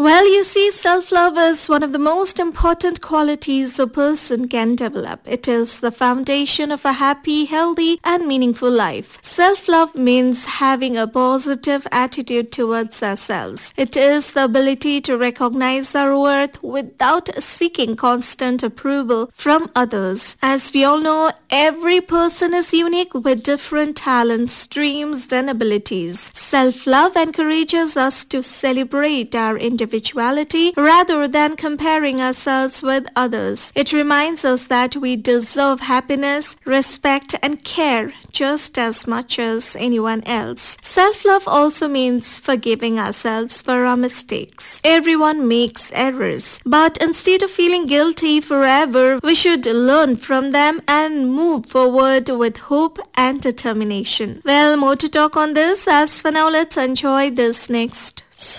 Well, you see, self-love is one of the most important qualities a person can develop. It is the foundation of a happy, healthy, and meaningful life. Self-love means having a positive attitude towards ourselves. It is the ability to recognize our worth without seeking constant approval from others. As we all know, every person is unique with different talents, dreams, and abilities. Self-love encourages us to celebrate our individuality rather than comparing ourselves with others. It reminds us that we deserve happiness, respect, and care just as much as anyone else. Self-love also means forgiving ourselves for our mistakes. Everyone makes errors, but instead of feeling guilty forever, we should learn from them and move forward with hope and determination. Well, more to talk on this. As for now, let's enjoy this next